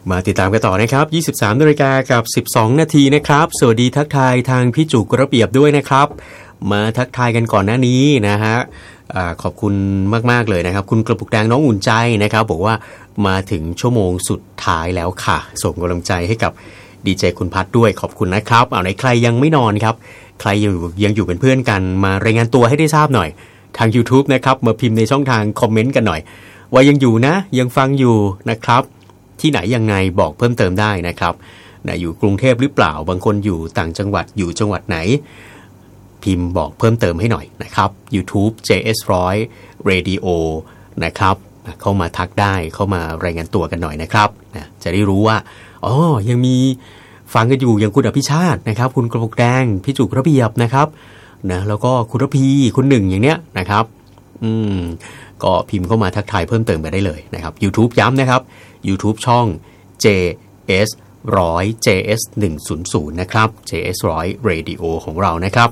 มาติดตามกันต่อนะครับ 23 นาฬิกากับ 12 นาทีนะครับสวัสดีทักทายทางพี่จุกระเบียบด้วยนะครับมาทักทายกันก่อนหน้านี้นะฮะขอบคุณมากๆเลยนะครับคุณกระปุกแดงน้องอุ่นใจนะครับบอกว่ามาถึงชั่วโมงสุดท้ายแล้วค่ะส่งกำลังใจให้กับดีเจคุณพัดด้วยขอบคุณนะครับเอาไหนใครยังไม่นอนครับใครยังอยู่เป็นเพื่อนกันมารายงานตัวให้ได้ทราบหน่อยทาง YouTube นะครับมาพิมพ์ในช่องทางคอมเมนต์กันหน่อยว่ายังอยู่นะยังฟังอยู่นะครับที่ไหนยังไงบอกเพิ่มเติมได้นะครับอยู่กรุงเทพหรือเปล่าบางคนอยู่ต่างจังหวัดอยู่จังหวัดไหนพิมพ์บอกเพิ่มเติมให้หน่อยนะครับ YouTube JS100 Radio นะครับเข้ามาทักได้เข้ามารายงานตัวกันหน่อยนะครับจะได้รู้ว่าอ๋อยังมีฟังกันอยู่อย่างคุณอภิชาตินะครับคุณกระปุกแดงพี่จุกระเบียบนะครับแล้วก็คุณระพีคุณหนึ่งอย่างเนี้ยนะครับก็พิมพ์เข้ามาทักทายเพิ่มเติมกันได้เลยนะครับ YouTube ย้ำนะครับ YouTube ช่อง JS100 JS100 นะครับ JS100 Radio ของเรานะครับ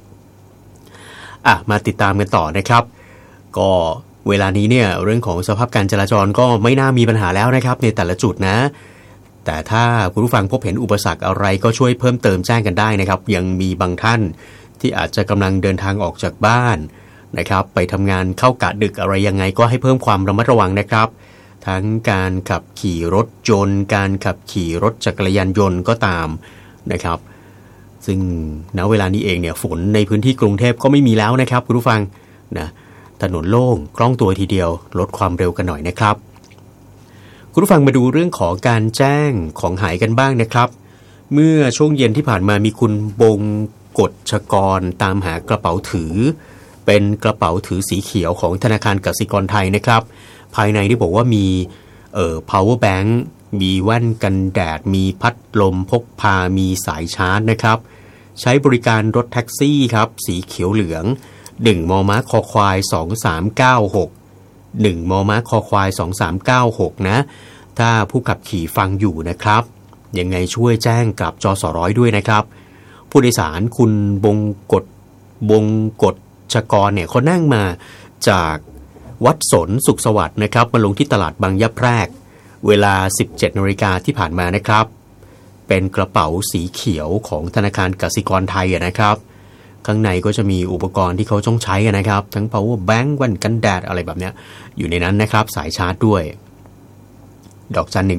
มาติดตามกันต่อนะครับก็เวลานี้เนี่ยเรื่องของสภาพการจราจรก็ไม่น่ามีปัญหาแล้วนะครับในแต่ละจุดนะแต่ถ้าคุณผู้ฟังพบเห็นอุปสรรคอะไรก็ช่วยเพิ่มเติมแจ้งกันได้นะครับยังมีบางท่านที่อาจจะกำลังเดินทางออกจากบ้านนะครับไปทำงานเข้ากะดึกอะไรยังไงก็ให้เพิ่มความระมัดระวังนะครับทั้งการขับขี่รถยนต์การขับขี่รถจักรยานยนต์ก็ตามนะครับซึ่งณเวลานี้เองเนี่ยฝนในพื้นที่กรุงเทพก็ไม่มีแล้วนะครับคุณผู้ฟังนะถนนโล่งคล่องตัวทีเดียวลดความเร็วกันหน่อยนะครับคุณผู้ฟังมาดูเรื่องของการแจ้งของหายกันบ้างนะครับเมื่อช่วงเย็นที่ผ่านมามีคุณบงกฎชกรตามหากระเป๋าถือเป็นกระเป๋าถือสีเขียวของธนาคารกสิกรไทยนะครับภายในที่บอกว่ามีpower bank มีแว่นกันแดดมีพัดลมพกพามีสายชาร์จนะครับใช้บริการรถแท็กซี่ครับสีเขียวเหลือง1มมคควาย2396 1มมคควาย2396นะถ้าผู้ขับขี่ฟังอยู่นะครับยังไงช่วยแจ้งกับจสร้อยด้วยนะครับผู้โดยสารคุณบงกฎชกรเนี่ยเขานั่งมาจากวัดสนสุขสวัสดิ์นะครับมาลงที่ตลาดบางยะแพรกเวลา 17 นาฬิกาที่ผ่านมานะครับเป็นกระเป๋าสีเขียวของธนาคารกสิกรไทยนะครับข้างในก็จะมีอุปกรณ์ที่เขาต้องใช้นะครับทั้ง power bank แว่นกันแดดอะไรแบบเนี้ยอยู่ในนั้นนะครับสายชาร์จด้วยดอกจัน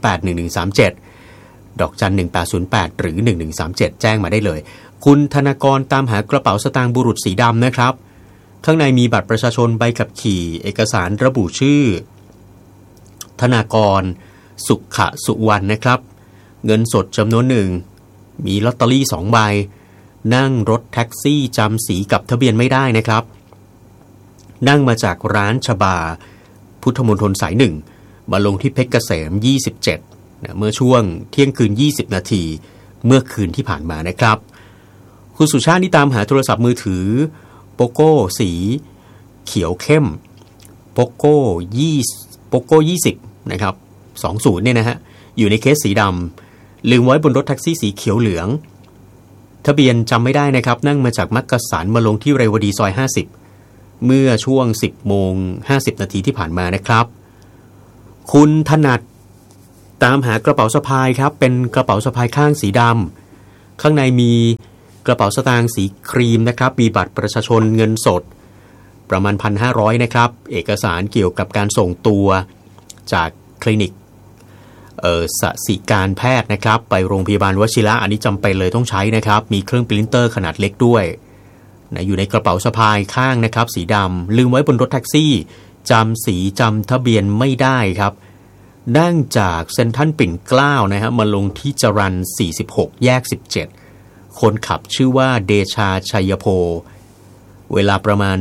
18081137ดอกจัน1808หรือ1137แจ้งมาได้เลยคุณธนากรตามหากระเป๋าสตางค์บุรุษสีดำนะครับข้างในมีบัตรประชาชนใบขับขี่เอกสารระบุชื่อธนากรสุขสุวรรณนะครับเงินสดจำนวนหนึ่งมีลอตเตอรี่2ใบนั่งรถแท็กซี่จำสีกับทะเบียนไม่ได้นะครับนั่งมาจากร้านชบาพุทธมณฑลสาย1มาลงที่เพชรเกษม27เมื่อช่วงเที่ยงคืน20นาทีเมื่อคืนที่ผ่านมานะครับคุณสุชาตินี่ตามหาโทรศัพท์มือถือโปโก้สีเขียวเข้มโปโก้20นะครับ20เนี่ยนะฮะอยู่ในเคสสีดำลืมไว้บนรถแท็กซี่สีเขียวเหลืองทะเบียนจำไม่ได้นะครับนั่งมาจากมักกะสันมาลงที่เรวดีซอย50เมื่อช่วง 10:50 นาทีที่ผ่านมานะครับคุณถนัดตามหากระเป๋าสะพายครับเป็นกระเป๋าสะพายข้างสีดำข้างในมีกระเป๋าสตางค์สีครีมนะครับมีบัตรประชาชนเงินสดประมาณ 1,500 นะครับเอกสารเกี่ยวกับการส่งตัวจากคลินิกสสิการแพทย์นะครับไปโรงพยาบาลวชิระอันนี้จำเป็นเลยต้องใช้นะครับมีเครื่องปรินเตอร์ขนาดเล็กด้วยอยู่ในกระเป๋าสะพายข้างนะครับสีดำลืมไว้บนรถแท็กซี่จำสีจำทะเบียนไม่ได้ครับนั่งจากเซ็นทรัลปิ่นเกล้านะฮะมาลงที่จรัญ46แยก17คนขับชื่อว่าเดชาชัยโพเวลาประมาณ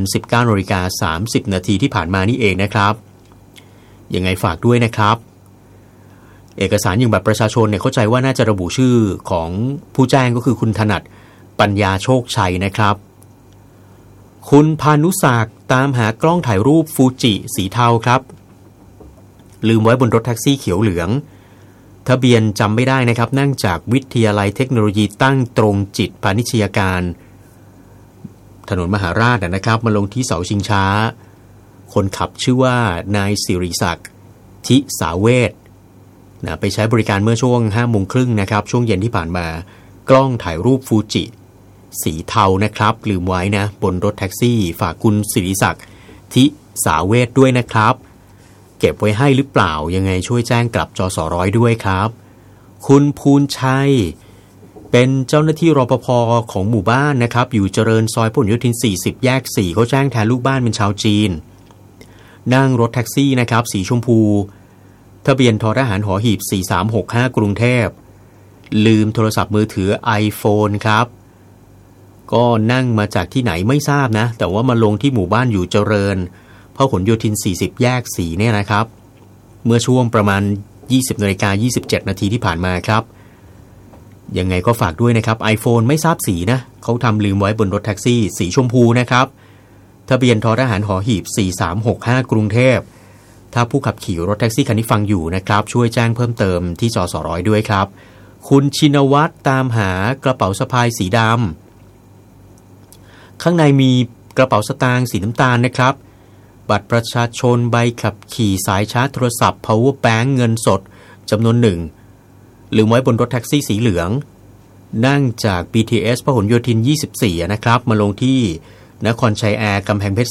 19:30 นาทีที่ผ่านมานี่เองนะครับยังไงฝากด้วยนะครับเอกสารอย่างบัตรประชาชนเนี่ยเข้าใจว่าน่าจะระบุชื่อของผู้แจ้งก็คือคุณถนัดปัญญาโชคชัยนะครับคุณพานุศักดิ์ตามหากล้องถ่ายรูปฟูจิสีเทาครับลืมไว้บนรถแท็กซี่เขียวเหลืองทะเบียนจำไม่ได้นะครับนั่งจากวิทยาลัยเทคโนโลยีตั้งตรงจิตพาณิชยการถนนมหาราชนะครับมาลงที่เสาชิงช้าคนขับชื่อว่านายสิริศักดิ์ทิสาเวชนะไปใช้บริการเมื่อช่วง 5:30 น.นะครับช่วงเย็นที่ผ่านมากล้องถ่ายรูปฟูจิสีเทานะครับลืมไว้นะบนรถแท็กซี่ฝากคุณศิริศักดิ์ทิสาเวชด้วยนะครับเก็บไว้ให้หรือเปล่ายังไงช่วยแจ้งกลับจสร้อยด้วยครับคุณภูลชัยเป็นเจ้าหน้าที่รปภ.ของหมู่บ้านนะครับอยู่เจริญซอยพหลโยธิน40แยก4เขาแจ้งแทนลูกบ้านเป็นชาวจีนนั่งรถแท็กซี่นะครับสีชมพูทะเบียนททหารหอหีบ4365กรุงเทพลืมโทรศัพท์มือถือ iPhone ครับก็นั่งมาจากที่ไหนไม่ทราบนะแต่ว่ามาลงที่หมู่บ้านอยู่เจริญพหลโยธิน40แยก4เนี่ยนะครับเมื่อช่วงประมาณ 20:27 นาทีที่ผ่านมาครับยังไงก็ฝากด้วยนะครับ iPhone ไม่ทราบสีนะเขาทำลืมไว้บนรถแท็กซี่สีชมพูนะครับทะเบียนททหารหอหีบ4365กรุงเทพถ้าผู้ขับขี่รถแท็กซี่คันนี้ฟังอยู่นะครับช่วยแจ้งเพิ่มเติมที่จสร้อยด้วยครับคุณชินวัตรตามหากระเป๋าสะพายสีดำข้างในมีกระเป๋าสตางค์สีน้ำตาลนะครับบัตรประชาชนใบขับขี่สายชาร์จโทรศัพท์ power bank เงินสดจำนวนหนึ่งลืมไว้บนรถแท็กซี่สีเหลืองนั่งจาก BTS พหลโยธิน24นะครับมาลงที่นครชัยแอร์กำแพงเพชร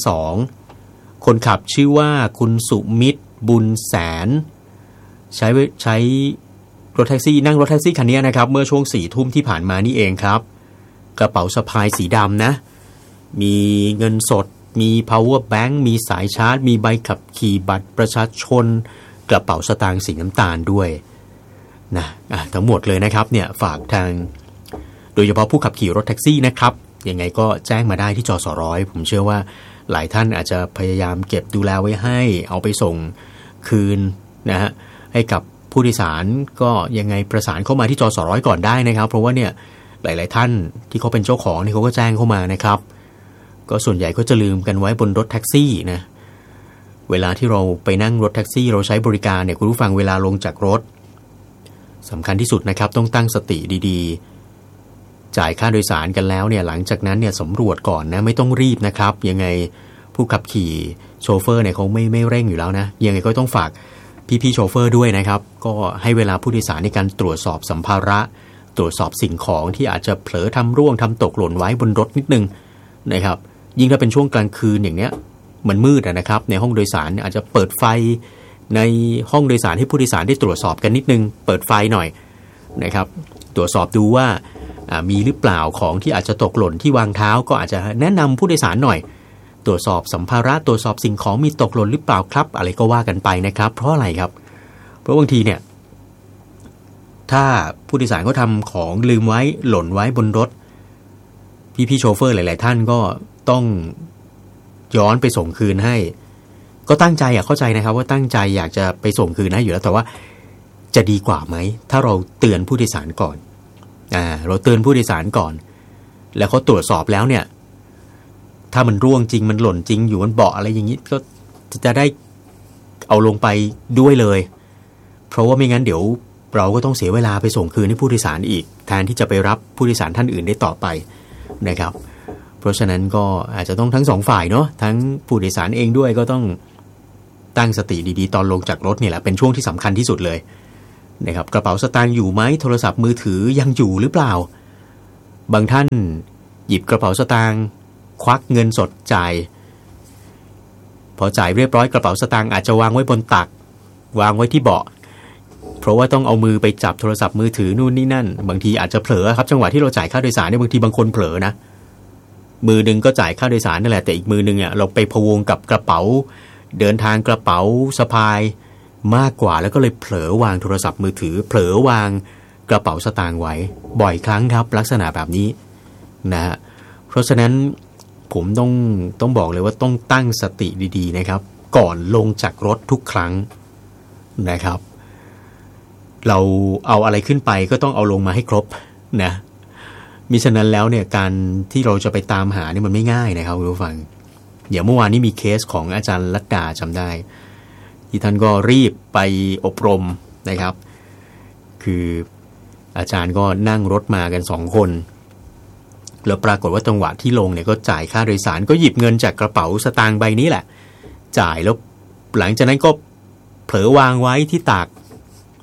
2คนขับชื่อว่าคุณสุมิตรบุญแสนใช้รถแท็กซี่นั่งรถแท็กซี่คันนี้นะครับเมื่อช่วง 4 ทุ่มที่ผ่านมานี่เองครับกระเป๋าสะพายสีดำนะมีเงินสดมี power bank มีสายชาร์จมีใบขับขี่บัตรประชาชนกระเป๋าสตางค์สีน้ำตาลด้วยนะทั้งหมดเลยนะครับเนี่ยฝากทางโดยเฉพาะผู้ขับขี่รถแท็กซี่นะครับยังไงก็แจ้งมาได้ที่จสร้อยผมเชื่อว่าหลายท่านอาจจะพยายามเก็บดูแลไว้ให้เอาไปส่งคืนนะฮะให้กับผู้โดยสารก็ยังไงประสานเข้ามาที่จสร้อยก่อนได้นะครับเพราะว่าเนี่ยหลายๆท่านที่เขาเป็นเจ้าของนี่เขาก็แจ้งเข้ามานะครับก็ส่วนใหญ่ก็จะลืมกันไว้บนรถแท็กซี่นะเวลาที่เราไปนั่งรถแท็กซี่เราใช้บริการเนี่ยคุณผู้ฟังเวลาลงจากรถสำคัญที่สุดนะครับต้องตั้งสติดีๆจ่ายค่าโดยสารกันแล้วเนี่ยหลังจากนั้นเนี่ยสำรวจก่อนนะไม่ต้องรีบนะครับยังไงผู้ขับขี่โชเฟอร์เนี่ยเขาไม่เร่งอยู่แล้วนะยังไงก็ต้องฝากพี่ๆโชเฟอร์ด้วยนะครับก็ให้เวลาผู้โดยสารในการตรวจสอบสัมภาระตรวจสอบสิ่งของที่อาจจะเผลอทำร่วงทำตกหล่นไว้บนรถนิดนึงนะครับยิ่งถ้าเป็นช่วงกลางคืนอย่างเนี้ยมันมืดนะครับในห้องโดยสารอาจจะเปิดไฟในห้องโดยสารให้ผู้โดยสารได้ตรวจสอบกันนิดนึงเปิดไฟหน่อยนะครับตรวจสอบดูว่ามีหรือเปล่าของที่อาจจะตกหล่นที่วางเท้าก็อาจจะแนะนำผู้โดยสารหน่อยตรวจสอบสัมภาระตรวจสอบสิ่งของมีตกหล่นหรือเปล่าครับอะไรก็ว่ากันไปนะครับเพราะอะไรครับเพราะบางทีเนี่ยถ้าผู้โดยสารเขาทำของลืมไว้หล่นไว้บนรถพี่ๆโชเฟอร์หลายๆท่านก็ต้องย้อนไปส่งคืนให้ก็ตั้งใจเข้าใจนะครับว่าตั้งใจอยากจะไปส่งคืนให้อยู่แล้วแต่ว่าจะดีกว่าไหมถ้าเราเตือนผู้โดยสารก่อนเราเตือนผู้โดยสารก่อนแล้วเขาตรวจสอบแล้วเนี่ยถ้ามันร่วงจริงมันหล่นจริงอยู่บนเบาะอะไรอย่างนี้ก็จะได้เอาลงไปด้วยเลยเพราะว่าไม่งั้นเดี๋ยวเราก็ต้องเสียเวลาไปส่งคืนให้ผู้โดยสารอีกแทนที่จะไปรับผู้โดยสารท่านอื่นได้ต่อไปนะครับเพราะฉะนั้นก็อาจจะต้องทั้งสองฝ่ายเนาะทั้งผู้โดยสารเองด้วยก็ต้องตั้งสติดีๆตอนลงจากรถนี่แหละเป็นช่วงที่สำคัญที่สุดเลยนะครับกระเป๋าสตางค์อยู่ไหมโทรศัพท์มือถือยังอยู่หรือเปล่าบางท่านหยิบกระเป๋าสตางค์ควักเงินสดจ่ายพอจ่ายเรียบร้อยกระเป๋าสตางค์อาจจะวางไว้บนตักวางไว้ที่เบาะเพราะว่าต้องเอามือไปจับโทรศัพท์มือถือนู่นนี่นั่นบางทีอาจจะเผลอครับจังหวะที่เราจ่ายค่าโดยสารเนี่ยบางทีบางคนเผลอนะมือนึงก็จ่ายค่าโดยสารนั่นแหละแต่อีกมือนึงอ่ะเราไปพะวงกับกระเป๋าเดินทางกระเป๋าสะพายมากกว่าแล้วก็เลยเผลอวางโทรศัพท์มือถือเผลอวางกระเป๋าสตางค์ไว้บ่อยครั้งครับลักษณะแบบนี้นะฮะเพราะฉะนั้นผมต้องบอกเลยว่าต้องตั้งสติดีๆนะครับก่อนลงจากรถทุกครั้งนะครับเราเอาอะไรขึ้นไปก็ต้องเอาลงมาให้ครบนะมิฉะนั้นแล้วเนี่ยการที่เราจะไปตามหานี่มันไม่ง่ายนะครับคุณผู้ฟังเดี๋ยวเมื่อวานนี้มีเคสของอาจารย์ลัดดาจำได้ที่ท่านก็รีบไปอบรมนะครับคืออาจารย์ก็นั่งรถมากัน2 คนแล้วปรากฏว่าจังหวะที่ลงเนี่ยก็จ่ายค่าโดยสารก็หยิบเงินจากกระเป๋าสตางค์ใบนี้แหละจ่ายแล้วหลังจากนั้นก็เผลอวางไว้ที่ตัก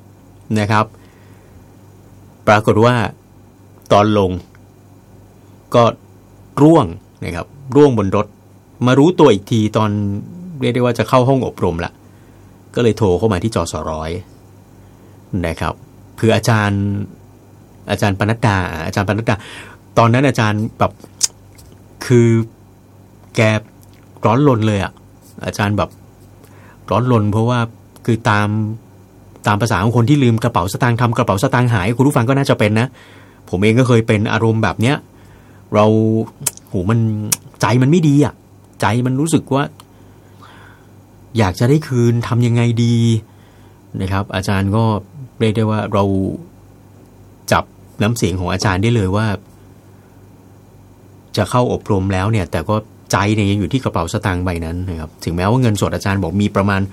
นะครับปรากฏว่าตอนลงก็ร่วงนะครับร่วงบนรถมารู้ตัวอีกทีตอนเรียกได้ว่าจะเข้าห้องอบรมละก็เลยโทรเข้ามาที่จสร้อยนะครับคืออาจารย์ปนัดดาตอนนั้นอาจารย์แบบคือแกร้อนรนเลยอาจารย์แบบร้อนรนเพราะว่าคือตามภาษาของคนที่ลืมกระเป๋าสตางค์ทำกระเป๋าสตางค์หายคุณผู้ฟังก็น่าจะเป็นนะผมเองก็เคยเป็นอารมณ์แบบเนี้ยเรามันใจมันไม่ดีใจมันรู้สึกว่าอยากจะได้คืนทำยังไงดีนะครับอาจารย์ก็เรียกได้ว่าเราจับน้ำเสียงของอาจารย์ได้เลยว่าจะเข้าอบรมแล้วเนี่ยแต่ก็ใจเนี่ยยังอยู่ที่กระเป๋าสตางค์ใบนั้นนะครับถึงแม้ว่าเงินสดอาจารย์บอกมีประมาณ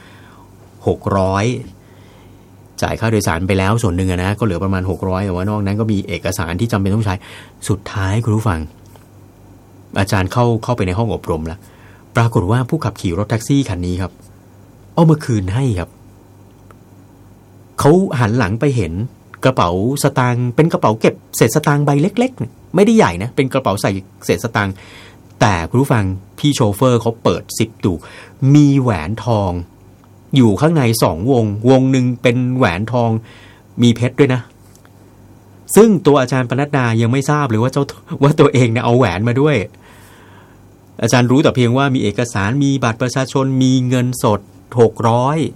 600จ่ายค่าโดยสารไปแล้วส่วนหนึ่งนะก็เหลือประมาณ600แต่ว่านอกนั้นก็มีเอกสารที่จำเป็นต้องใช้สุดท้ายคุณผู้ฟังอาจารย์เข้าไปในห้องอบรมแล้วปรากฏว่าผู้ขับขี่รถแท็กซี่คันนี้ครับเอามาคืนให้ครับเขาหันหลังไปเห็นกระเป๋าสตางค์เป็นกระเป๋าเก็บเศษสตางค์ใบเล็กๆไม่ได้ใหญ่นะเป็นกระเป๋าใส่เศษสตางค์แต่คุณผู้ฟังพี่โชเฟอร์เขาเปิดซิปดูมีแหวนทองอยู่ข้างใน2วงหนึ่งเป็นแหวนทองมีเพชรด้วยนะซึ่งตัวอาจารย์ปนัดดายังไม่ทราบเลยว่าตัวเองเนี่ยเอาแหวนมาด้วยอาจารย์รู้แต่เพียงว่ามีเอกสารมีบัตรประชาชนมีเงินสด600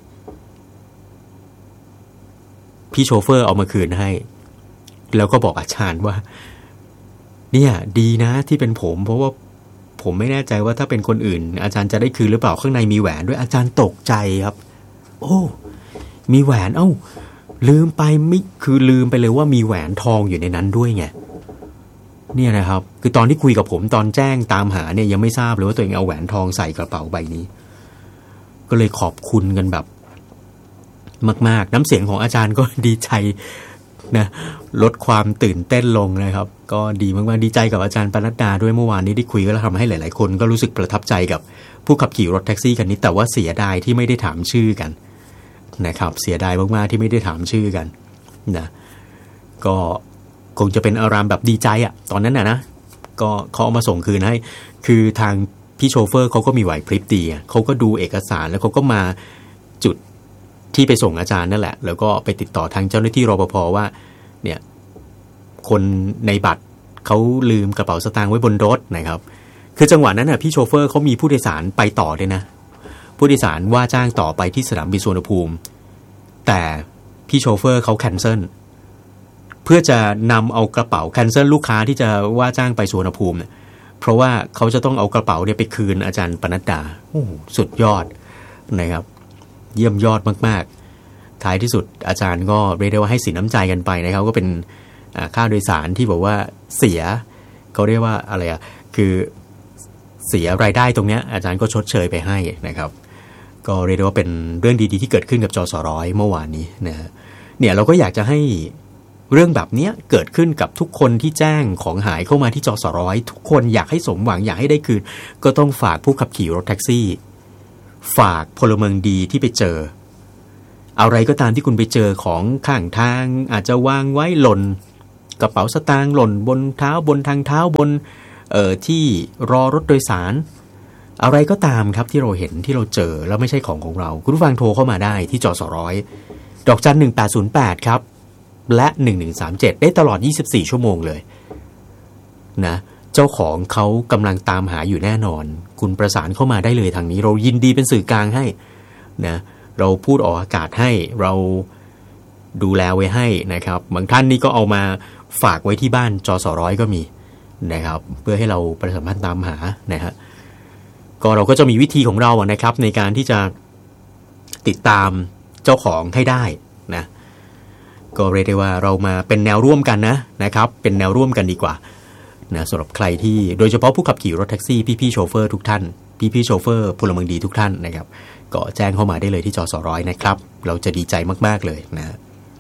พี่โชเฟอร์เอามาคืนให้แล้วก็บอกอาจารย์ว่าเนี่ยดีนะที่เป็นผมเพราะว่าผมไม่แน่ใจว่าถ้าเป็นคนอื่นอาจารย์จะได้คืนหรือเปล่าข้างในมีแหวนด้วยอาจารย์ตกใจครับโอ้มีแหวนลืมไปไม่คือลืมไปเลยว่ามีแหวนทองอยู่ในนั้นด้วยไงเนี่ยนะครับคือตอนที่คุยกับผมตอนแจ้งตามหาเนี่ยยังไม่ทราบเลยว่าตัวเองเอาแหวนทองใส่กระเป๋าใบนี้ก็เลยขอบคุณกันแบบมากๆน้ำเสียงของอาจารย์ก็ดีใจนะลดความตื่นเต้นลงนะครับก็ดีมากๆดีใจกับอาจารย์ปนัดดาด้วยเมื่อวานนี้ได้คุยก็ทำให้หลายๆคนก็รู้สึกประทับใจกับผู้ขับขี่รถแท็กซี่คันนี้แต่ว่าเสียดายที่ไม่ได้ถามชื่อกันนะครับเสียดายมากๆที่ไม่ได้ถามชื่อกันนะก็คงจะเป็นอารามแบบดีใจตอนนั้นนะก็เขาเอามาส่งคืนให้คือทางพี่โชเฟอร์เขาก็มีไหวพริบดีเขาก็ดูเอกสารแล้วเขาก็มาจุดที่ไปส่งอาจารย์นั่นแหละแล้วก็ไปติดต่อทางเจ้าหน้าที่รปภว่าเนี่ยคนในบัตรเขาลืมกระเป๋าสตางค์ไว้บนรถนะครับคือจังหวะนั้นพี่โชเฟอร์เขามีผู้โดยสารไปต่อด้วยนะผู้โดยสารว่าจ้างต่อไปที่สนามบินสุวรรณภูมิแต่พี่โชเฟอร์เขาแคนเซิลเพื่อจะนำเอากระเป๋าแคนเซิลลูกค้าที่จะว่าจ้างไปสุวรรณภูมิเนี่ยเพราะว่าเขาจะต้องเอากระเป๋าเนี่ยไปคืนอาจารย์ปนัดดาโอ้สุดยอดนะครับเยี่ยมยอดมากๆท้ายที่สุดอาจารย์ก็เรียกได้ว่าให้สินน้ำใจกันไปนะครับก็เป็นค่าโดยสารที่บอกว่าเสียเขาเรียกว่าอะไรคือเสียรายได้ตรงนี้อาจารย์ก็ชดเชยไปให้นะครับก็เรียกได้ว่าเป็นเรื่องดีๆที่เกิดขึ้นกับจสร้อยเมื่อวานนี้นะเนี่ยเราก็อยากจะให้เรื่องแบบนี้เกิดขึ้นกับทุกคนที่แจ้งของหายเข้ามาที่จสร้อยทุกคนอยากให้สมหวังอยากให้ได้คืนก็ต้องฝากผู้ขับขี่รถแท็กซี่ฝากพลเมืองดีที่ไปเจออะไรก็ตามที่คุณไปเจอของข้างทางอาจจะวางไว้หล่นกระเป๋าสตางค์หล่นบนเท้าบนทางเท้าบนที่รอรถโดยสารอะไรก็ตามครับที่เราเห็นที่เราเจอแล้วไม่ใช่ของเราคุณผู้ฟังโทรเข้ามาได้ที่จสร้อยดอกจัน1808ครับและ1137ได้ตลอด24ชั่วโมงเลยนะเจ้าของเขากำลังตามหาอยู่แน่นอนคุณประสานเข้ามาได้เลยทางนี้เรายินดีเป็นสื่อกลางให้นะเราพูดออกอากาศให้เราดูแลไว้ให้นะครับบางท่านนี่ก็เอามาฝากไว้ที่บ้านจสร้อยก็มีนะครับเพื่อให้เราประสานตามหานะฮะก็เราก็จะมีวิธีของเรานะครับในการที่จะติดตามเจ้าของให้ได้นะก็เรียกได้ว่าเรามาเป็นแนวร่วมกันนะครับเป็นแนวร่วมกันดีกว่านะสำหรับใครที่โดยเฉพาะผู้ขับขี่รถแท็กซี่พี่ๆโชเฟอร์ทุกท่านพี่ๆโชเฟอร์พลเมืองดีทุกท่านนะครับก็แจ้งเข้ามาได้เลยที่จสร้อยนะครับเราจะดีใจมากๆเลยนะ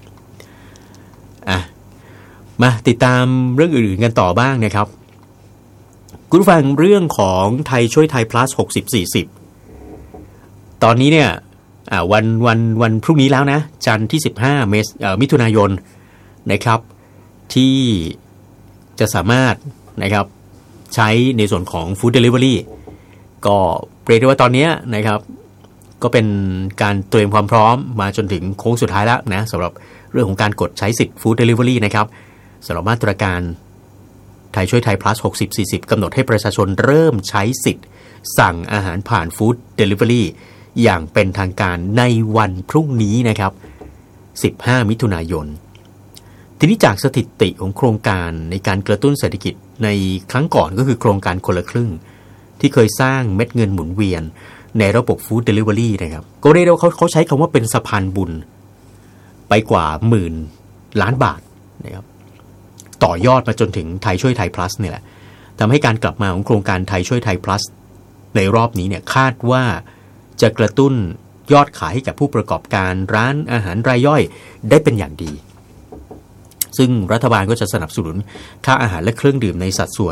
มาติดตามเรื่องอื่นๆกันต่อบ้างนะครับคุณผู้ฟังเรื่องของไทยช่วยไทย plus 60-40ตอนนี้เนี่ยวันพรุ่งนี้แล้วนะจันทร์ที่15มิถุนายนนะครับที่จะสามารถนะครับใช้ในส่วนของ Food Delivery ก็เรียกได้ว่าตอนนี้นะครับก็เป็นการเตรียมความพร้อมมาจนถึงโค้งสุดท้ายแล้วนะสำหรับเรื่องของการกดใช้สิทธิ์ Food Delivery นะครับสำหรับมาตรการไทยช่วยไทย plus 60-40 กำหนดให้ประชาชนเริ่มใช้สิทธิ์สั่งอาหารผ่าน Food Delivery อย่างเป็นทางการในวันพรุ่งนี้นะครับ15มิถุนายนทีนี้จากสถิติของโครงการในการกระตุ้นเศรษฐกิจในครั้งก่อนก็คือโครงการคนละครึ่งที่เคยสร้างเม็ดเงินหมุนเวียนในระบบ Food Delivery นะครับก็เรียกได้ว่าเขาใช้คำว่าเป็นสะพานบุญไปกว่า10,000 ล้านบาทนะครับต่อยอดมาจนถึงไทยช่วยไทย plus เนี่ยแหละทำให้การกลับมาของโครงการไทยช่วยไทย plus ในรอบนี้เนี่ยคาดว่าจะกระตุ้นยอดขายให้กับผู้ประกอบการร้านอาหารรายย่อยได้เป็นอย่างดีซึ่งรัฐบาลก็จะสนับสนุนค่าอาหารและเครื่องดื่มในสัดส่วน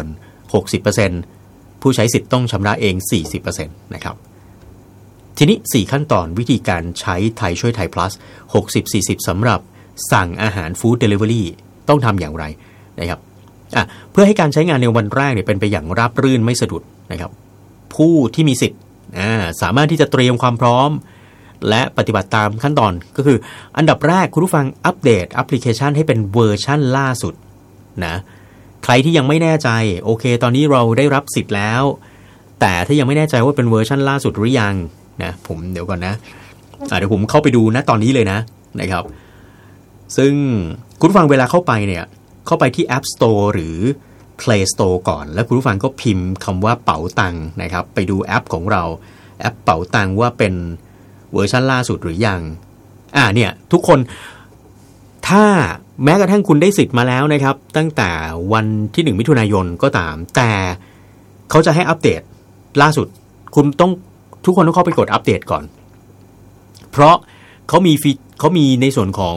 60% ผู้ใช้สิทธิ์ต้องชำระเอง 40% นะครับทีนี้4ขั้นตอนวิธีการใช้ไทยช่วยไทย plus 60-40 สำหรับสั่งอาหาร Food Delivery ต้องทำอย่างไรนะครับเพื่อให้การใช้งานในวันแรกเนี่ยเป็นไปอย่างราบรื่นไม่สะดุดนะครับผู้ที่มีสิทธิ์สามารถที่จะเตรียมความพร้อมและปฏิบัติตามขั้นตอนก็คืออันดับแรกคุณผู้ฟังอัปเดตแอปพลิเคชันให้เป็นเวอร์ชั่นล่าสุดนะใครที่ยังไม่แน่ใจโอเคตอนนี้เราได้รับสิทธิ์แล้วแต่ถ้ายังไม่แน่ใจว่าเป็นเวอร์ชั่นล่าสุดหรือยังนะผมเดี๋ยวก่อนนะเดี๋ยวผมเข้าไปดูนะตอนนี้เลยนะครับซึ่งคุณผู้ฟังเวลาเข้าไปเนี่ยเข้าไปที่ App Store หรือ Play Store ก่อนแล้วคุณผู้ฟังก็พิมพ์คำว่าเป๋าตังนะครับไปดูแอปของเราแอปเป๋าตังว่าเป็นเวอร์ชันล่าสุดหรือยังเนี่ยทุกคนถ้าแม้กระทั่งคุณได้สิทธิ์มาแล้วนะครับตั้งแต่วันที่1มิถุนายนก็ตามแต่เขาจะให้อัปเดตล่าสุดคุณต้องทุกคนต้องเข้าไปกดอัปเดตก่อนเพราะเขามีในส่วนของ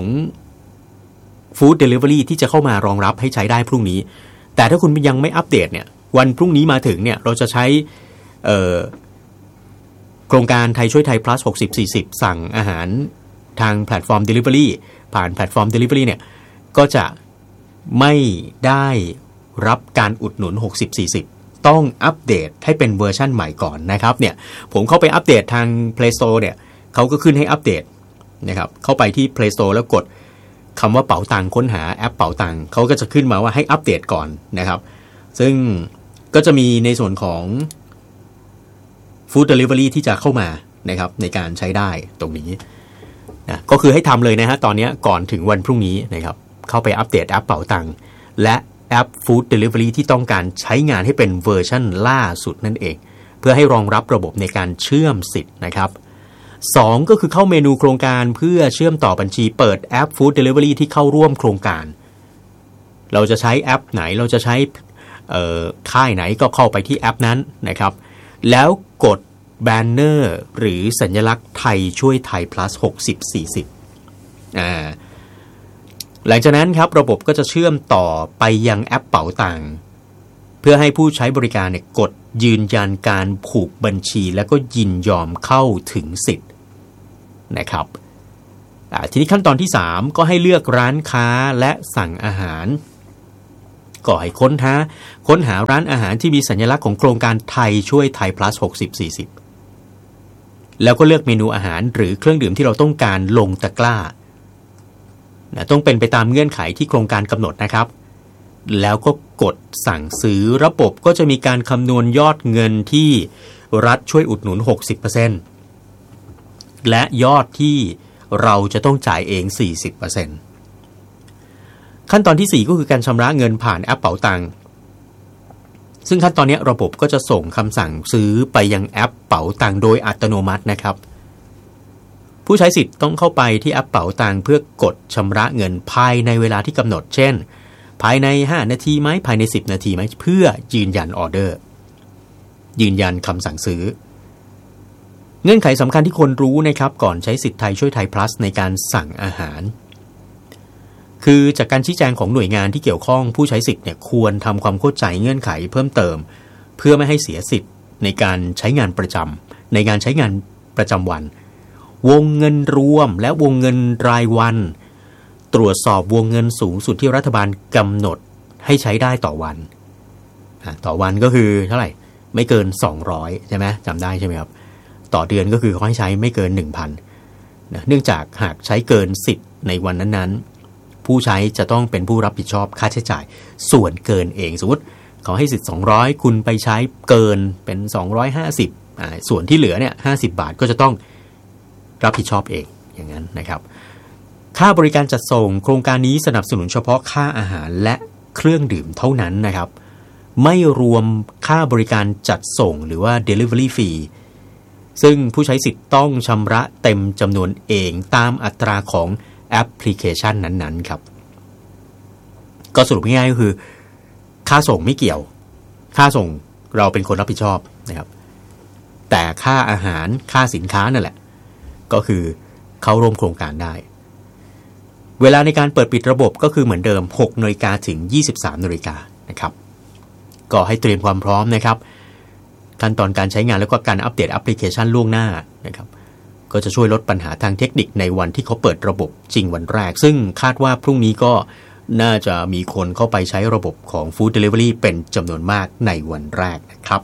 Food Delivery ที่จะเข้ามารองรับให้ใช้ได้พรุ่งนี้แต่ถ้าคุณยังไม่อัปเดตเนี่ยวันพรุ่งนี้มาถึงเนี่ยเราจะใช้โครงการไทยช่วยไทย plus 60-40 สั่งอาหารทางแพลตฟอร์ม Delivery ผ่านแพลตฟอร์ม Delivery เนี่ยก็จะไม่ได้รับการอุดหนุน 60-40 ต้องอัปเดตให้เป็นเวอร์ชั่นใหม่ก่อนนะครับเนี่ยผมเข้าไปอัปเดตทาง Play Store เนี่ยเขาก็ขึ้นให้อัปเดตนะครับเข้าไปที่ Play Store แล้วกดคำว่าเป๋าตังค้นหาแอปเป๋าตังเขาก็จะขึ้นมาว่าให้อัปเดตก่อนนะครับซึ่งก็จะมีในส่วนของ Food Delivery ที่จะเข้ามานะครับในการใช้ได้ตรงนี้นะก็คือให้ทำเลยนะฮะตอนนี้ก่อนถึงวันพรุ่งนี้นะครับเข้าไปอัปเดตแอปเป๋าตังและแอป Food Delivery ที่ต้องการใช้งานให้เป็นเวอร์ชั่นล่าสุดนั่นเองเพื่อให้รองรับระบบในการเชื่อมสิทธิ์นะครับ2ก็คือเข้าเมนูโครงการเพื่อเชื่อมต่อบัญชีเปิดแอป Food Delivery ที่เข้าร่วมโครงการเราจะใช้แอปไหนเราจะใช้ค่ายไหนก็เข้าไปที่แอปนั้นนะครับแล้วกดแบนเนอร์หรือสัญลักษณ์ไทยช่วยไทย plus 60-40หลังจากนั้นครับระบบก็จะเชื่อมต่อไปยังแอปเป๋าตังเพื่อให้ผู้ใช้บริการเนี่ยกดยืนยันการผูกบัญชีแล้วก็ยินยอมเข้าถึงสิทธิ์นะครับทีนี้ขั้นตอนที่3ก็ให้เลือกร้านค้าและสั่งอาหารก็ให้ค้นหาร้านอาหารที่มีสัญลักษณ์ของโครงการไทยช่วยไทย plus 60-40 แล้วก็เลือกเมนูอาหารหรือเครื่องดื่มที่เราต้องการลงตะกร้าต้องเป็นไปตามเงื่อนไขที่โครงการกำหนดนะครับแล้วก็กดสั่งซื้อระบบก็จะมีการคำนวณยอดเงินที่รัฐช่วยอุดหนุน 60% และยอดที่เราจะต้องจ่ายเอง 40%ขั้นตอนที่4ก็คือการชำระเงินผ่านแอปเป๋าตังซึ่งขั้นตอนนี้ระบบก็จะส่งคำสั่งซื้อไปยังแอปเป๋าตังโดยอัตโนมัตินะครับผู้ใช้สิทธิ์ต้องเข้าไปที่แอปเป๋าตังเพื่อกดชำระเงินภายในเวลาที่กำหนดเช่นภายใน5นาทีไหมภายใน10นาทีไหมเพื่อยืนยันออเดอร์ยืนยันคำสั่งซื้อเงื่อนไขสำคัญที่ควรรู้นะครับก่อนใช้สิทธิ์ไทยช่วยไทย plus ในการสั่งอาหารคือจากการชี้แจงของหน่วยงานที่เกี่ยวข้องผู้ใช้สิทธิ์เนี่ยควรทำความเข้าใจเงื่อนไขเพิ่มเติมเพื่อไม่ให้เสียสิทธิ์ในการใช้งานประจำวันวงเงินรวมและวงเงินรายวันตรวจสอบวงเงินสูงสุดที่รัฐบาลกำหนดให้ใช้ได้ต่อวันต่อวันก็คือเท่าไหร่ไม่เกิน200ใช่ไหมจำได้ใช่ไหมครับต่อเดือนก็คือเขาให้ใช้ไม่เกิน 1,000 นะเนื่องจากหากใช้เกินสิทธิ์ในวันนั้นๆผู้ใช้จะต้องเป็นผู้รับผิดชอบค่าใช้จ่ายส่วนเกินเองสมมติเขาให้สิทธิ์200คุณไปใช้เกินเป็น250ส่วนที่เหลือเนี่ย50 บาทก็จะต้องรับผิดชอบเองอย่างนั้นนะครับค่าบริการจัดส่งโครงการนี้สนับสนุนเฉพาะค่าอาหารและเครื่องดื่มเท่านั้นนะครับไม่รวมค่าบริการจัดส่งหรือว่า delivery fee ซึ่งผู้ใช้สิทธิ์ต้องชำระเต็มจำนวนเองตามอัตราของแอปพลิเคชันนั้นๆครับก็สรุปง่ายๆก็คือค่าส่งไม่เกี่ยวค่าส่งเราเป็นคนรับผิดชอบนะครับแต่ค่าอาหารค่าสินค้านั่นแหละก็คือเข้าร่วมโครงการได้เวลาในการเปิดปิดระบบก็คือเหมือนเดิม 6:00 นถึง 23:00 นนะครับก็ให้เตรียมความพร้อมนะครับขั้นตอนการใช้งานแล้วก็การอัปเดตแอปพลิเคชันล่วงหน้านะครับก็จะช่วยลดปัญหาทางเทคนิคในวันที่เขาเปิดระบบจริงวันแรกซึ่งคาดว่าพรุ่งนี้ก็น่าจะมีคนเข้าไปใช้ระบบของ Food Delivery เป็นจำนวนมากในวันแรกนะครับ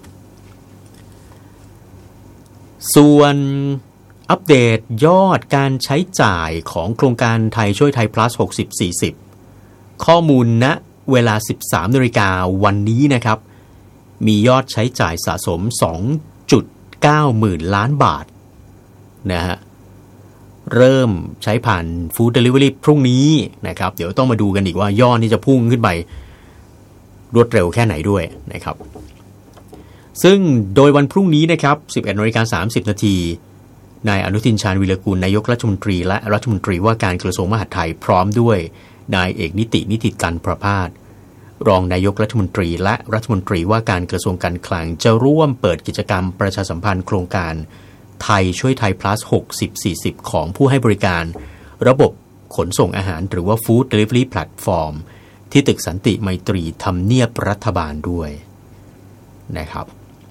ส่วนอัปเดตยอดการใช้จ่ายของโครงการไทยช่วยไทย plus 60-40 ข้อมูลณเวลา 13:00 นวันนี้นะครับมียอดใช้จ่ายสะสม 2.9 หมื่นล้านบาทนะฮะเริ่มใช้ผ่าน Food Delivery พรุ่งนี้นะครับเดี๋ยวต้องมาดูกันอีกว่ายอดนี้จะพุ่งขึ้นไปรวดเร็วแค่ไหนด้วยนะครับซึ่งโดยวันพรุ่งนี้นะครับ 11:30 นนายอนุทินชาญวิรกูลนายกรัฐมนตรีและรัฐมนตรีว่าการกระทรวงมหาดไทยพร้อมด้วยนายเอกนิติกันประภาสรองนายกรัฐมนตรีและรัฐมนตรีว่าการกระทรวงการคลังจะร่วมเปิดกิจกรรมประชาสัมพันธ์โครงการไทยช่วยไทย plus 60-40 ของผู้ให้บริการระบบขนส่งอาหารหรือว่า Food Delivery Platform ที่ตึกสันติไมตรีทำเนียบรัฐบาลด้วยนะครับ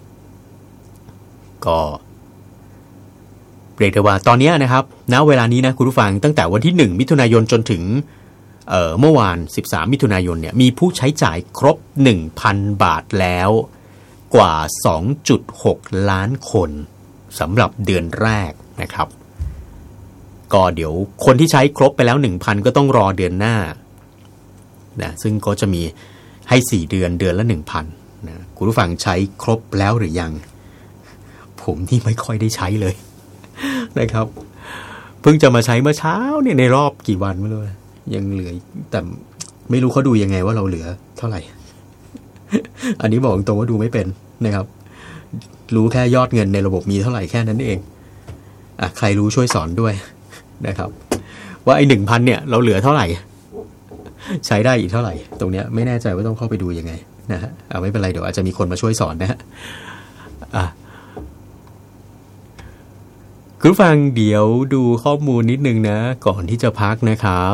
ก็เรียกได้ว่าตอนนี้นะครับณเวลานี้นะคุณผู้ฟังตั้งแต่วันที่1 มิถุนายนจนถึงเมื่อวาน13 มิถุนายนเนี่ยมีผู้ใช้จ่ายครบ 1,000 บาทแล้วกว่า 2.6 ล้านคนสำหรับเดือนแรกนะครับก็เดี๋ยวคนที่ใช้ครบไปแล้ว 1,000 ก็ต้องรอเดือนหน้านะซึ่งก็จะมีให้4 เดือนเดือนละ 1,000 นะคุณผู้ฟังใช้ครบแล้วหรือยังผมนี่ไม่ค่อยได้ใช้เลยนะครับเพิ่งจะมาใช้เมื่อเช้าเนี่ยในรอบกี่วันไม่รู้ยังเหลือแต่ไม่รู้เขาดูยังไงว่าเราเหลือเท่าไหร่ อันนี้บอกตรงว่าดูไม่เป็นนะครับรู้แค่ยอดเงินในระบบมีเท่าไหร่แค่นั้นเองใครรู้ช่วยสอนด้วยนะครับว่าไอ้ 1,000 เนี่ยเราเหลือเท่าไหร่ใช้ได้อีกเท่าไหร่ตรงเนี้ยไม่แน่ใจว่าต้องเข้าไปดูยังไงนะฮะไม่เป็นไรเดี๋ยวอาจจะมีคนมาช่วยสอนนะฮะคุณฟังเดี๋ยวดูข้อมูลนิดนึงนะก่อนที่จะพักนะครับ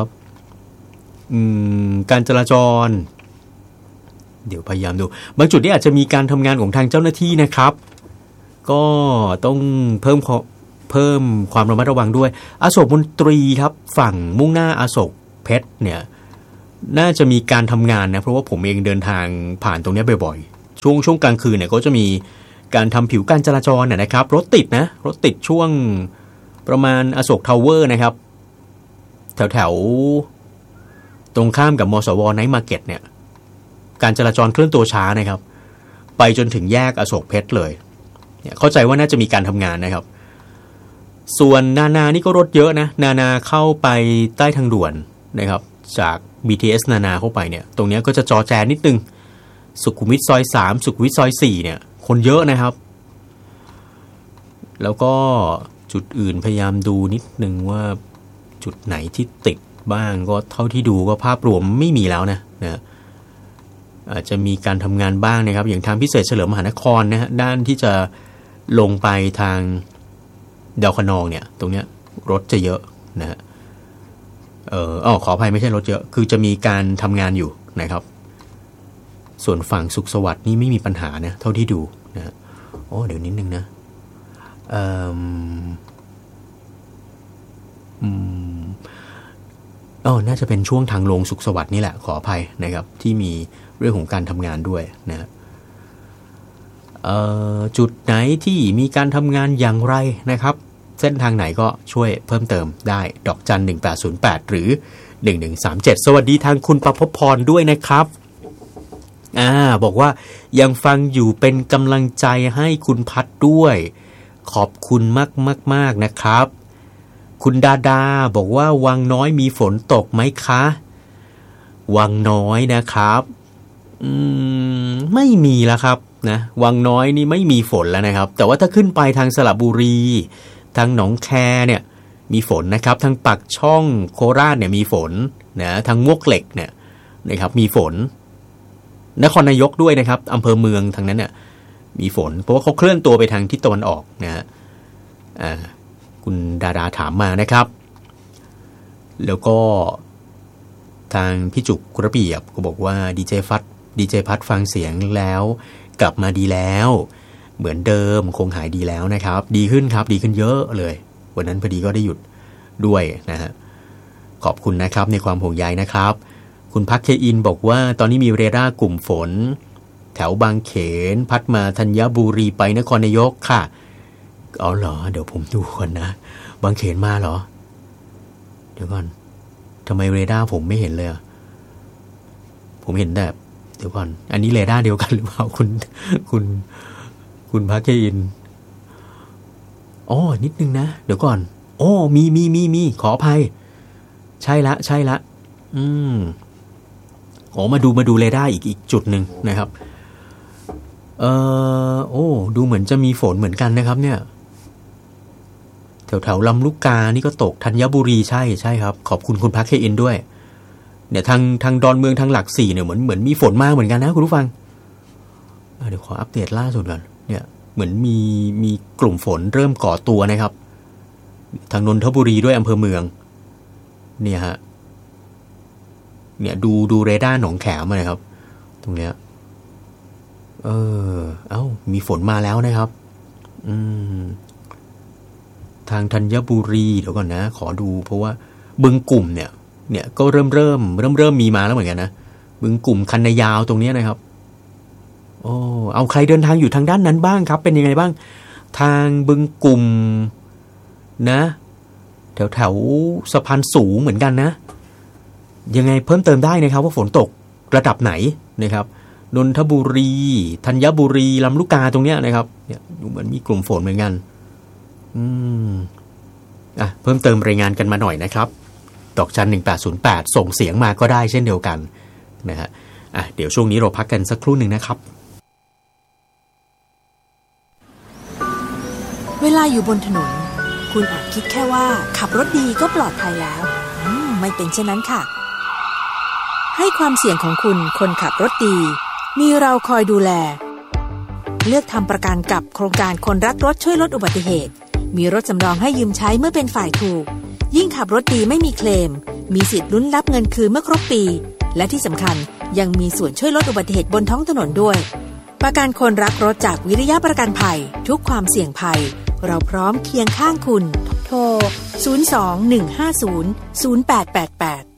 การจราจรเดี๋ยวพยายามดูบางจุดที่อาจจะมีการทำงานของทางเจ้าหน้าที่นะครับก็ต้องเพิ่มความระมัดระวังด้วยอโศกมนตรีครับฝั่งมุ่งหน้าอโศกเพชรเนี่ยน่าจะมีการทำงานนะเพราะว่าผมเองเดินทางผ่านตรงนี้บ่อยๆช่วงกลางคืนเนี่ยก็จะมีการทำผิวการจราจรนะครับรถติดช่วงประมาณอโศกทาวเวอร์นะครับแถวตรงข้ามกับมสวไนท์มาร์เก็ตเนี่ยการจราจรเคลื่อนตัวช้านะครับไปจนถึงแยกอโศกเพชรเลยเนี่ยเข้าใจว่าน่าจะมีการทำงานนะครับส่วนนานี่ก็รถเยอะนะนาเข้าไปใต้ทางด่วนนะครับจาก BTS นาเข้าไปเนี่ยตรงนี้ก็จะจอแจนิดนึงสุขุมวิทซอย3สุขุมวิทซอย4เนี่ยคนเยอะนะครับแล้วก็จุดอื่นพยายามดูนิดนึงว่าจุดไหนที่ติดบ้างก็เท่าที่ดูก็ภาพรวมไม่มีแล้วนะอาจจะมีการทำงานบ้างนะครับอย่างทางพิเศษเฉลิมมหานครนะฮะด้านที่จะลงไปทางดาวคะนองเนี่ยตรงเนี้ยรถจะเยอะนะฮะขออภัยไม่ใช่รถเยอะคือจะมีการทำงานอยู่นะครับส่วนฝั่งสุขสวัสดิ์นี่ไม่มีปัญหานะเท่าที่ดูนะเดี๋ยวนิดนึงนะน่าจะเป็นช่วงทางลงสุขสวัสดิ์นี่แหละขออภัยนะครับที่มีเรื่องของการทำงานด้วยนะจุดไหนที่มีการทำงานอย่างไรนะครับเส้นทางไหนก็ช่วยเพิ่มเติมได้ดอกจัน1808หรือ1137สวัสดีทางคุณประภพรด้วยนะครับบอกว่ายังฟังอยู่เป็นกำลังใจให้คุณพัดด้วยขอบคุณมากนะครับคุณดาบอกว่าวังน้อยมีฝนตกไหมคะวังน้อยนะครับไม่มีแล้วครับนะวังน้อยนี่ไม่มีฝนแล้วนะครับแต่ว่าถ้าขึ้นไปทางสระบุรีทางหนองแคเนี่ยมีฝนนะครับทางปากช่องโคราชเนี่ยมีฝนนะทางมวกเหล็กเนี่ยนะครับมีฝนนครนายกด้วยนะครับอำเภอเมืองทางนั้นเนี่ยมีฝนเพราะว่าเขาเคลื่อนตัวไปทางทิศตะวันออกนะฮะคุณดาถามมานะครับแล้วก็ทางพี่จุกระเบียบก็บอกว่าดีเจพัดฟังเสียงแล้วกลับมาดีแล้วเหมือนเดิมคงหายดีแล้วนะครับดีขึ้นครับดีขึ้นเยอะเลยวันนั้นพอดีก็ได้หยุดด้วยนะฮะขอบคุณนะครับในความห่วงใยนะครับคุณพักเคอินบอกว่าตอนนี้มีเรดาร์กลุ่มฝนแถวบางเขนพัดมาธัญบุรีไปนครนายกค่ะเอาเหรอเดี๋ยวผมดูก่อนนะบางเขนมาเหรอเดี๋ยวก่อนทำไมเรดาร์ผมไม่เห็นเลยผมเห็นแต่เดี๋ยวก่อนอันนี้เรดาร์เดียวกันหรือเปล่าคุณพักเคอินนิดนึงนะเดี๋ยวก่อนมีขออภัยใช่ละมาดูเรดาร์อีกจุดหนึ่งนะครับดูเหมือนจะมีฝนเหมือนกันนะครับเนี่ยแถวลำลูกกานี่ก็ตกธัญบุรีใช่ครับขอบคุณพักเคอินด้วยเนี่ยทางดอนเมืองทางหลัก4เนี่ยเหมือนมีฝนมาเหมือนกันนะคุณผู้ฟังเดี๋ยวขออัปเดตล่าสุดก่อนเนี่ยเหมือนมีกลุ่มฝนเริ่มก่อตัวนะครับทางนนทบุรีด้วยอำเภอเมืองเนี่ยฮะเนี่ยดูเรดาร์หนองแขมมาเลยครับตรงเนี้ยมีฝนมาแล้วนะครับทางธัญบุรีเดี๋ยวก่อนนะขอดูเพราะว่าบึงกลุ่มเนี่ยก็เริ่มมีมาแล้วเหมือนกันนะบึงกลุ่มคันนายาวตรงนี้นะครับเอาใครเดินทางอยู่ทางด้านนั้นบ้างครับเป็นยังไงบ้างทางบึงกลุ่มนะแถวสะพานสูงเหมือนกันนะยังไงเพิ่มเติมได้นะครับว่าฝนตกระดับไหนนะครับนนทบุรีธัญบุรีลำลูกกาตรงเนี้ยนะครับเนี่ยดูเหมือนมีกลุ่มฝนเหมือนกันเพิ่มเติมรายงานกันมาหน่อยนะครับดอกจัน1808ส่งเสียงมาก็ได้เช่นเดียวกันนะฮะเดี๋ยวช่วงนี้เราพักกันสักครู่หนึ่งนะครับเวลาอยู่บนถนนคุณอาจคิดแค่ว่าขับรถดีก็ปลอดภัยแล้วไม่เป็นเช่นนั้นค่ะให้ความเสี่ยงของคุณคนขับรถดีมีเราคอยดูแลเลือกทำประกันกับโครงการคนรักรถช่วยลดอุบัติเหตุมีรถสำรองให้ยืมใช้เมื่อเป็นฝ่ายถูกยิ่งขับรถดีไม่มีเคลมมีสิทธิ์ลุ้นรับเงินคืนเมื่อครบปีและที่สำคัญยังมีส่วนช่วยลดอุบัติเหตุบนท้องถนนด้วยประกันคนรักรถจากวิริยะประกันภัยทุกความเสี่ยงภัยเราพร้อมเคียงข้างคุณโทร 02-150-0888